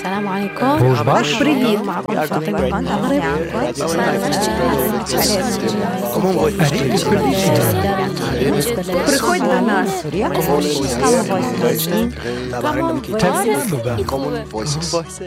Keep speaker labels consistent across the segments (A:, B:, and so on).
A: السلام عليكم.
B: روج باش
A: بريد معكم فاطمة بند
C: Приходь до нас.
D: Common Voices.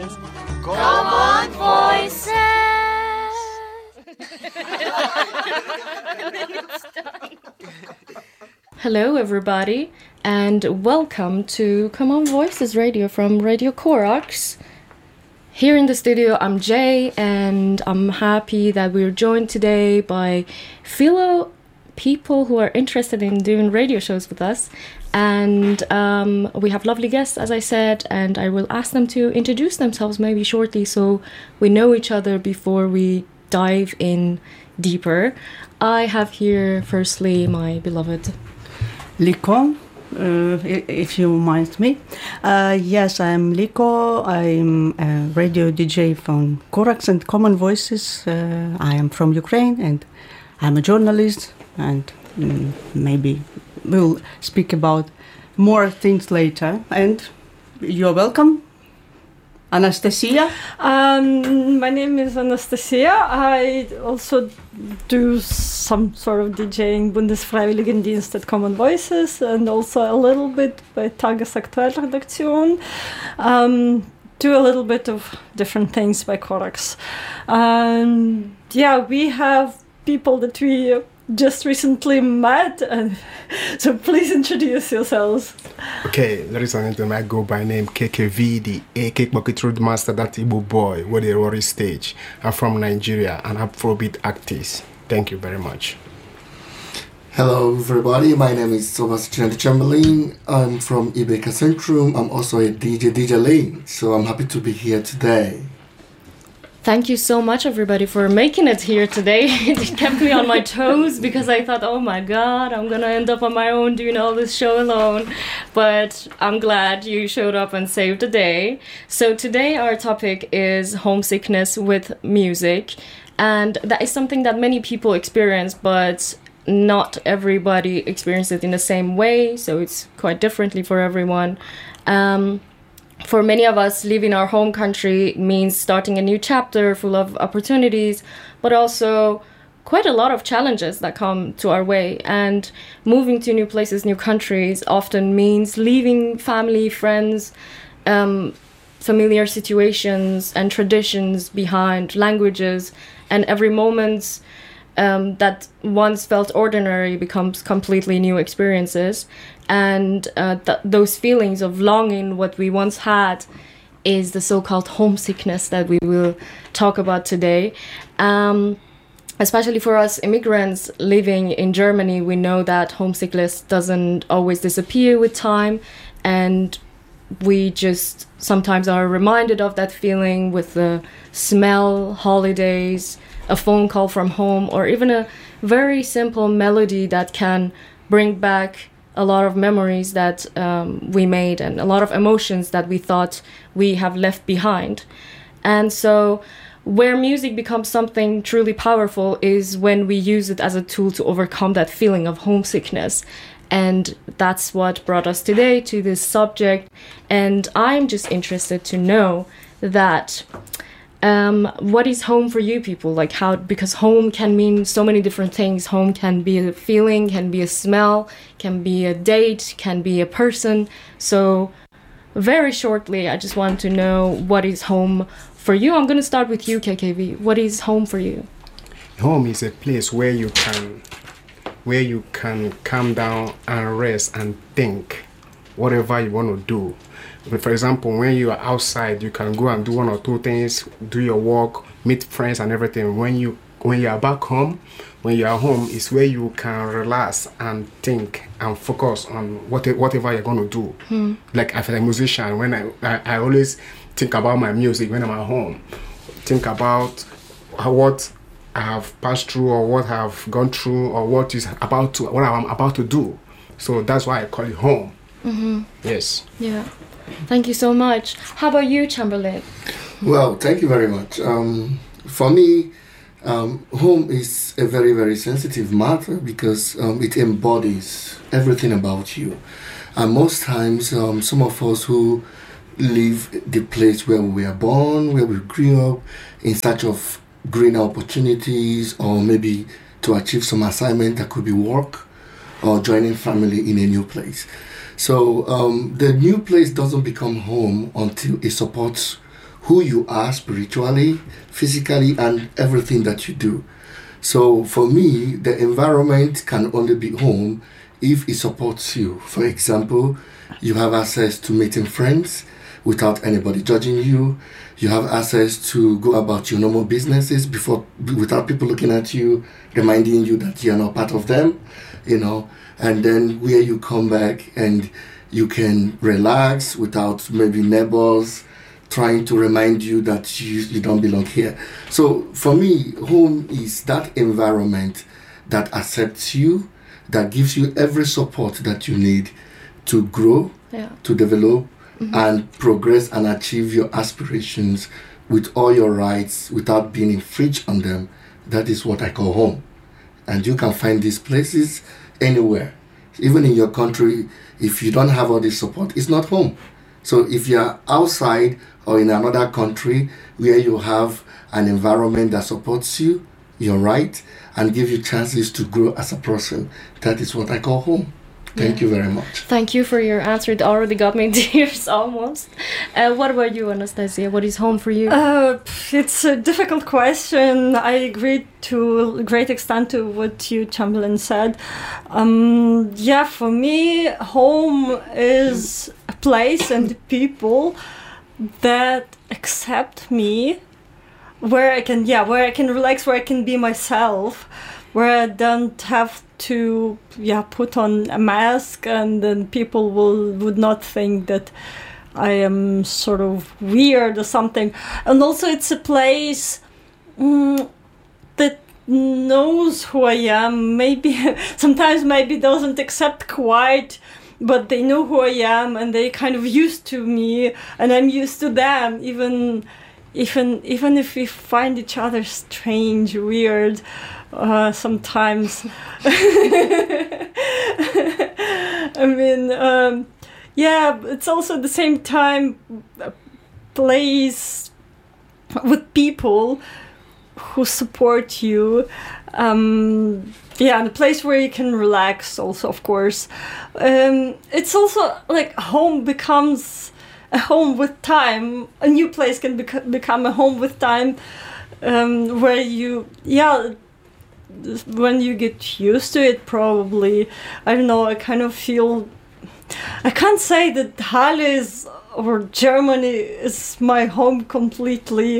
E: Hello, everybody, and welcome to Common Voices Radio from Radio Corax. Here in the studio, I'm Jay, and I'm happy that we're joined today by fellow people who are interested in doing radio shows with us. And we have lovely guests, as I said, and I will ask them to introduce themselves maybe shortly so we know each other before we dive in deeper. I have here, firstly, my beloved
C: Liko, if you mind me. Yes, I'm Liko. I'm a radio DJ from Corax and Common Voices. I am from Ukraine and I'm a journalist, and maybe we'll speak about more things later. And you're welcome. Anastasia?
F: My name is Anastasia. I also do some sort of DJing Bundesfreiwilligendienst at Common Voices and also a little bit by Tagesaktuellredaktion. Do a little bit of different things by Corax. We have people that we just recently met, and so please introduce yourselves.
G: Okay, ladies and gentlemen, I go by name KKV, the AK Bucket Road Master, that Igbo boy with the Rory stage. I'm from Nigeria and Afrobeat artist. Thank you very much.
H: Hello everybody, my name is Sebastian Chamberlain. I'm from Ibeka Centrum. I'm also a DJ Lane, so I'm happy to be here today.
E: Thank you so much, everybody, for making it here today. It kept me on my toes because I thought, oh my God, I'm going to end up on my own doing all this show alone. But I'm glad you showed up and saved the day. So today our topic is homesickness with music. And that is something that many people experience, but not everybody experiences it in the same way. So it's quite differently for everyone. For many of us, leaving our home country means starting a new chapter full of opportunities, but also quite a lot of challenges that come to our way. And moving to new places, new countries often means leaving family, friends, familiar situations and traditions behind, languages, and every moment that once felt ordinary becomes completely new experiences. And those feelings of longing what we once had is the so-called homesickness that we will talk about today. Especially for us immigrants living in Germany, we know that homesickness doesn't always disappear with time, and we just sometimes are reminded of that feeling with the smell, holidays, a phone call from home, or even a very simple melody that can bring back a lot of memories that we made and a lot of emotions that we thought we have left behind. And so where music becomes something truly powerful is when we use it as a tool to overcome that feeling of homesickness. And that's what brought us today to this subject. And I'm just interested to know that what is home for you people? Like how, because home can mean so many different things. Home can be a feeling, can be a smell, can be a date, can be a person. So very shortly, I just want to know what is home for you. I'm going to start with you, KKV. What is home for you?
G: Home is a place where you can calm down and rest and think whatever you want to do. For example, when you are outside, you can go and do one or two things, do your work, meet friends and everything. When you are back home, when you are home, is where you can relax and think and focus on whatever you're going to do. Like as a musician, when I always think about my music when I'm at home, think about what I have passed through or what I've gone through or what I'm about to do. So that's why I call it home. Mm-hmm. Yes.
E: Yeah. Thank you so much. How about you, Chamberlain?
H: Well, thank you very much. For me, home is a very, very sensitive matter because it embodies everything about you. And most times, some of us who leave the place where we were born, where we grew up, in search of greener opportunities, or maybe to achieve some assignment that could be work, or joining family in a new place. So the new place doesn't become home until it supports who you are spiritually, physically, and everything that you do. So for me, the environment can only be home if it supports you. For example, you have access to meeting friends without anybody judging you. You have access to go about your normal businesses without people looking at you, reminding you that you're not part of them, and then where you come back and you can relax without maybe neighbors trying to remind you that you don't belong here. So for me, home is that environment that accepts you, that gives you every support that you need to grow, to develop, and progress and achieve your aspirations with all your rights without being infringed on them. That is what I call home. And you can find these places anywhere. Even in your country, if you don't have all this support, it's not home. So if you're outside or in another country where you have an environment that supports you, your right, and give you chances to grow as a person, that is what I call home. Thank you very much.
E: Thank you for your answer. It already got me tears almost. What about you, Anastasia? What is home for you?
F: It's a difficult question. I agree to a great extent to what you, Chamberlain, said. For me, home is a place and people that accept me, where I can relax, where I can be myself, where I don't have to put on a mask, and then people would not think that I am sort of weird or something. And also it's a place that knows who I am. Sometimes doesn't accept quite, but they know who I am, and they kind of used to me, and I'm used to them, even if we find each other strange, weird, sometimes. It's also at the same time a place with people who support you. And a place where you can relax also, of course. It's also like home becomes a home with time. A new place can become a home with time, where when you get used to it, probably, I don't know, I kind of feel, I can't say that Halle or Germany is my home completely.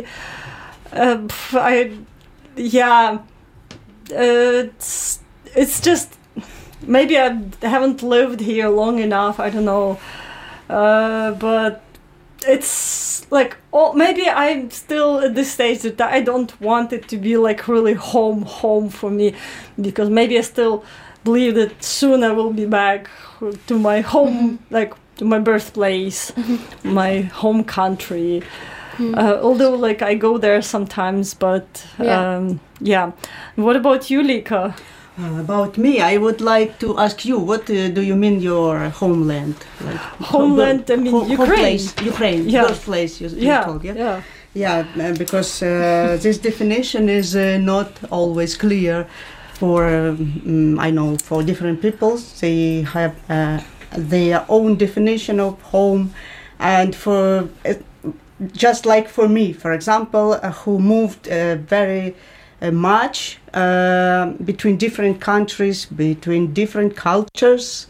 F: It's just, maybe I haven't lived here long enough, I don't know, but it's like, maybe I'm still at this stage that I don't want it to be like really home for me, because maybe I still believe that soon I will be back to my home, like to my birthplace, my home country. Although like I go there sometimes, but What about you, Lika?
C: About me, I would like to ask you, what do you mean your homeland? Like
F: homeland, I mean Ukraine.
C: Ukraine, birthplace, you told, yeah? Yeah, because this definition is not always clear for, I know, for different peoples. They have their own definition of home, and for just like for me, for example, who moved very much between different countries, between different cultures,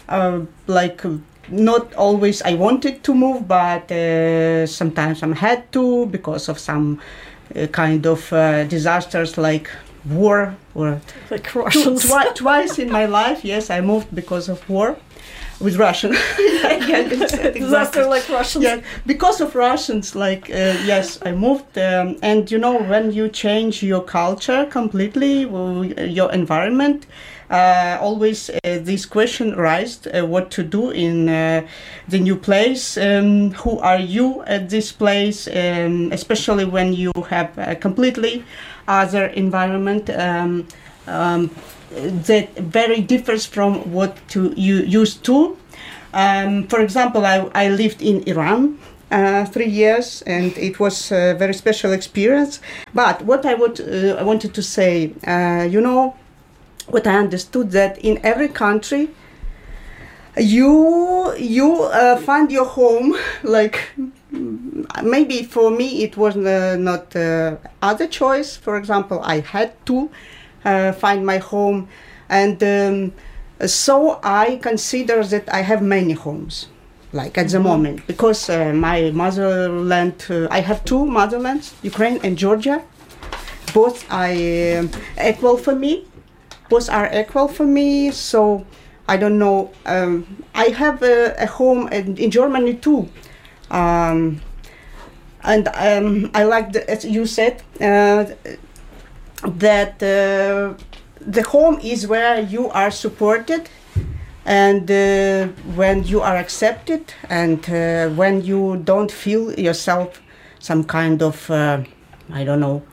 C: not always I wanted to move, but sometimes I had to because of some kind of disasters like war, or
F: like Russians.
C: Twice in my life, yes, I moved because of war with Russian.
F: Disaster like Russians.
C: Yeah, because of Russians, yes, I moved. And you know, when you change your culture completely, your environment, always this question arises, what to do in the new place, who are you at this place, especially when you have a completely other environment that very differs from what you used to. For example, I lived in Iran 3 years, and it was a very special experience. But what I wanted to say, what I understood, that in every country you find your home. Like, maybe for me it was not other choice. For example, I had to find my home, and so I consider that I have many homes, like at the moment, because my motherland, I have two motherlands, Ukraine and Georgia. Both are equal for me. So I don't know. I have a home in Germany too, and I like, as you said, that the home is where you are supported, and when you are accepted, and when you don't feel yourself some kind of I don't know,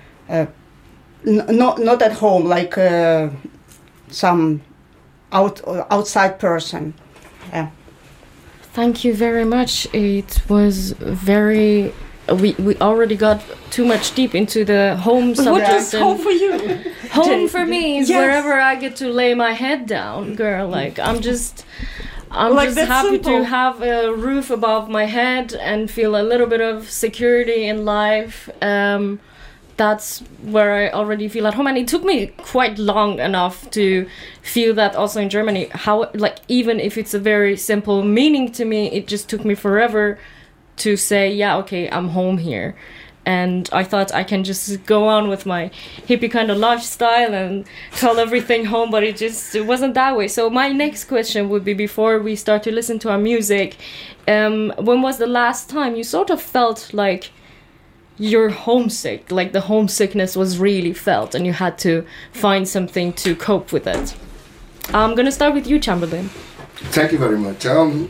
C: not at home, like some outside person. Yeah.
E: Thank you very much. It was very. We already got too much deep into the home subject.
F: What is home for you?
E: Home for me is
F: Yes.
E: wherever I get to lay my head down, girl. Like, I'm just
F: Like,
E: just
F: that's
E: happy
F: simple.
E: to have a roof above my head and feel a little bit of security in life. That's where I already feel at home, and it took me quite long enough to feel that also in Germany. How, like, even if it's a very simple meaning to me, it just took me forever to say, yeah, okay, I'm home here. And I thought I can just go on with my hippie kind of lifestyle and call everything home, but it wasn't that way. So my next question would be, before we start to listen to our music, when was the last time you sort of felt like you're homesick, like the homesickness was really felt and you had to find something to cope with it? I'm gonna start with you, Chamberlain.
H: Thank you very much.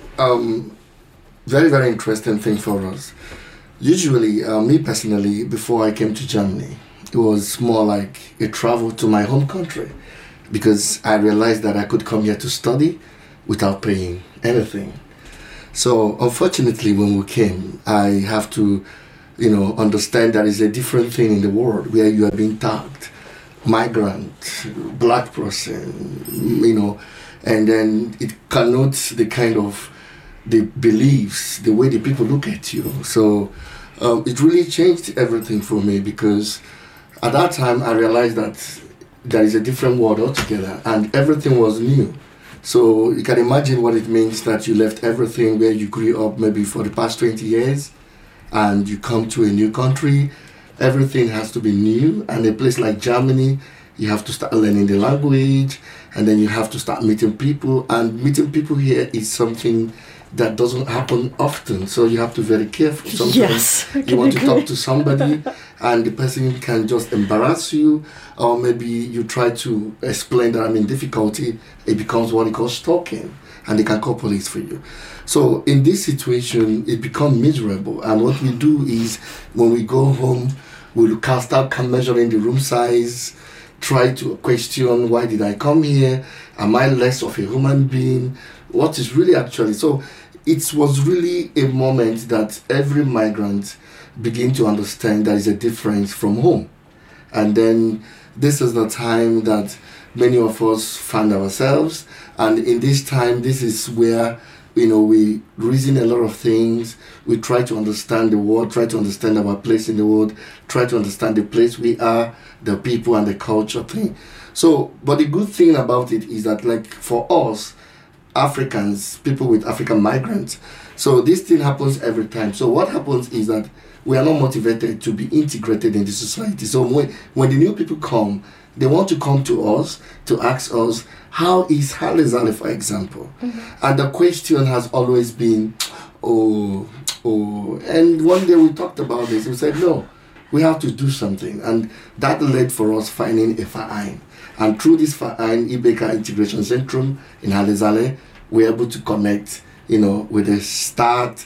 H: Very, very interesting thing for us. Usually, me personally, before I came to Germany, it was more like a travel to my home country, because I realized that I could come here to study without paying anything. So unfortunately, when we came, I have to, understand that is a different thing in the world where you are being tagged, migrant, black person, and then it connotes the kind of the beliefs, the way the people look at you. So it really changed everything for me, because at that time I realized that there is a different world altogether and everything was new. So you can imagine what it means that you left everything where you grew up maybe for the past 20 years and you come to a new country. Everything has to be new, and a place like Germany, you have to start learning the language, and then you have to start meeting people, and meeting people here is something that doesn't happen often, so you have to be very careful. Sometimes
F: Yes,
H: you want to talk to somebody and the person can just embarrass you, or maybe you try to explain that I'm in difficulty, it becomes what they call stalking, and they can call police for you. So in this situation, it becomes miserable, and what we do is when we go home, we'll start measuring the room size, try to question, why did I come here? Am I less of a human being? What is really actually? So it was really a moment that every migrant begin to understand there is a difference from home. And then this is the time that many of us find ourselves. And in this time, this is where, we reason a lot of things. We try to understand the world, try to understand our place in the world, try to understand the place we are, the people and the culture thing. So, but the good thing about it is that, like, for us, Africans, people with African migrants, so this thing happens every time. So what happens is that we are not motivated to be integrated in the society. So when the new people come, they want to come to us to ask us, how is Haile Zale, for example? Mm-hmm. And the question has always been, oh. And one day we talked about this. We said, no, we have to do something. And that led for us finding a Verein. And through this Verein, Ibeka Integration Centrum in Haile Zale, we're able to connect, with the start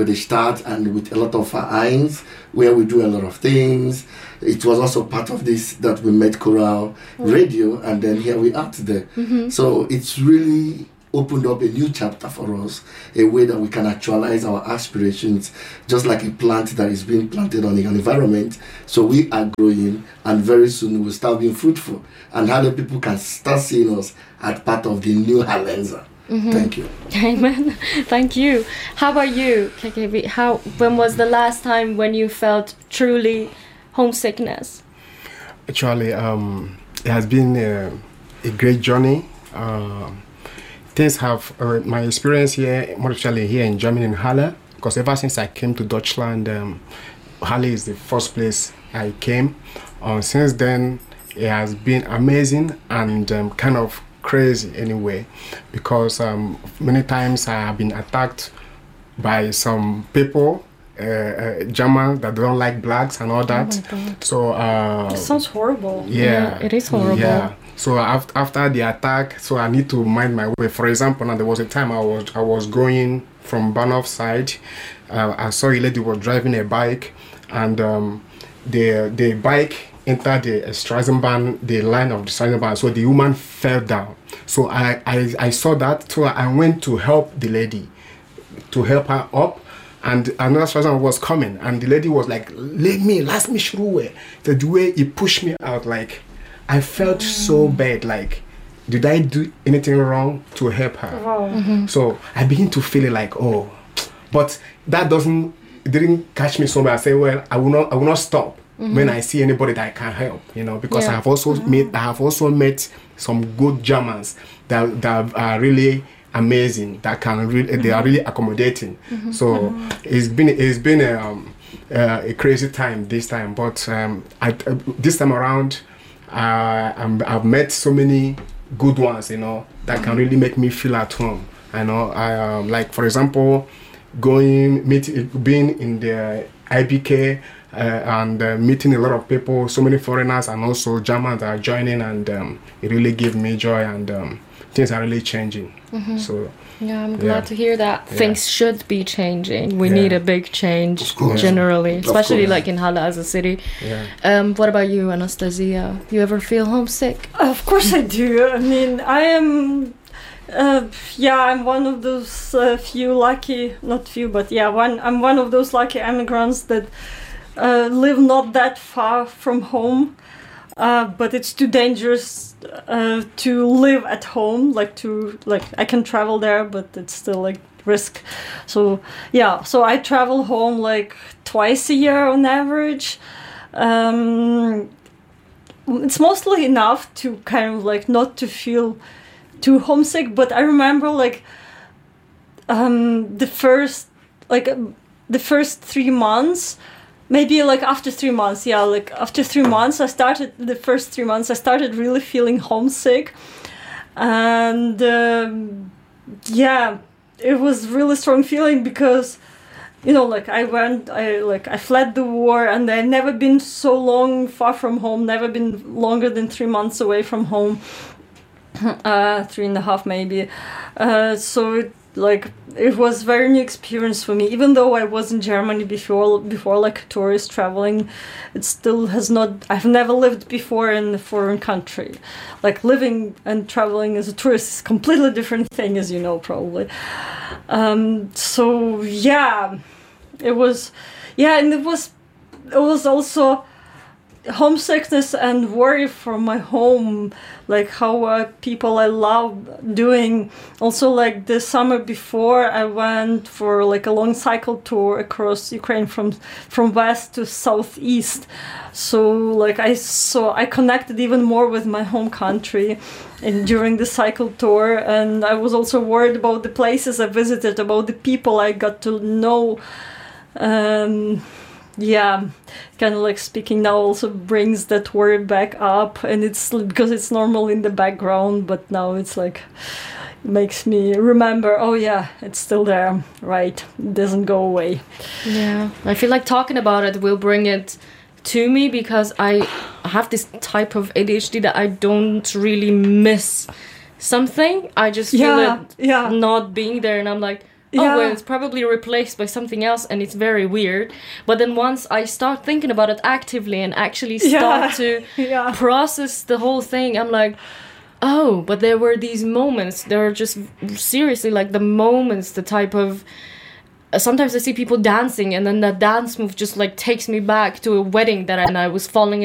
H: and with a lot of Vereins where we do a lot of things. It was also part of this that we met Coral Radio, and then here we are today. Mm-hmm. So it's really opened up a new chapter for us, a way that we can actualize our aspirations, just like a plant that is being planted on an environment. So we are growing, and very soon we will start being fruitful, and other people can start seeing us as part of the new Hallenza. Thank you.
E: Amen. Thank you. How about you, KKB? When was the last time when you felt truly homesickness?
G: Actually, it has been a great journey. Things have my experience here, more especially here in Germany, in Halle, because ever since I came to Deutschland, Halle is the first place I came. Since then, it has been amazing and kind of crazy anyway, because many times I have been attacked by some people, Germans that don't like blacks and all that.
E: Oh my God.
G: So
F: It sounds horrible.
G: yeah,
E: it is horrible.
G: Yeah. So after the attack, so I need to mind my way. For example, now there was a time I was going from Bahnhof side. I saw a lady was driving a bike, and the bike entered the Straßenbahn, the line of the Straßenbahn. So the woman fell down. So I saw that. So I went to help the lady, to help her up. And another Straßenbahn was coming, and the lady was like, "Lass mich Ruhe." So the way he pushed me out, like, I felt so bad. Like, did I do anything wrong to help her?
F: Wow.
G: So I begin to feel it like, oh, but that didn't catch me so bad. I say, well, I will not stop when I see anybody that I can help, because I have also met some good Germans that are really amazing, that can really, they are really accommodating. So it's been a crazy time this time, but this time around, I've met so many good ones, that can really make me feel at home. I like, for example, being in the IBK and meeting a lot of people, so many foreigners and also Germans that are joining, and it really gave me joy, and things are really changing. So
E: yeah, I'm glad to hear that. Things should be changing. We
G: Yeah.
E: need a big change generally, especially like in Halle as a city. What about you, Anastasia? Do you ever feel homesick?
F: Of course I do. I mean, I am... I'm one of those I'm one of those lucky immigrants that live not that far from home, but it's too dangerous to live at home. I can travel there, but it's still like risk. So I travel home like twice a year on average. It's mostly enough to kind of like not to feel too homesick, but I remember the first 3 months, maybe like after 3 months, after 3 months I started really feeling homesick, and it was really strong feeling, because I fled the war, and I've never been so long far from home, never been longer than 3 months away from home. 3.5 maybe. So it was very new experience for me. Even though I was in Germany before like a tourist traveling, it still has not. I've never lived before in a foreign country. Like, living and traveling as a tourist is a completely different thing, as you know probably. It was, and it was also homesickness and worry for my home, like how people I love doing. Also, like the summer before, I went for like a long cycle tour across Ukraine from west to southeast. So like I connected even more with my home country during the cycle tour, and I was also worried about the places I visited, about the people I got to know. Kind of like speaking now also brings that word back up, and it's because it's normal in the background, but now it's like makes me remember, it's still there, right? It doesn't go away.
E: Yeah, I feel like talking about it will bring it to me, because I have this type of ADHD that I don't really miss something. I just feel it not being there, and I'm like, well, it's probably replaced by something else, and it's very weird. But then once I start thinking about it actively and actually start to process the whole thing, I'm like, oh, but there were these moments. There are just seriously like the moments, the type of. Sometimes I see people dancing, and then that dance move just like takes me back to a wedding that I was falling